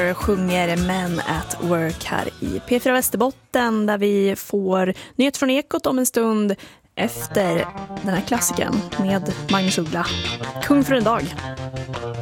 Sjunger Men at Work här i P4 Västerbotten, där vi får nyhet från Ekot om en stund efter den här klassiken med Magnus Uggla. Kung för en dag.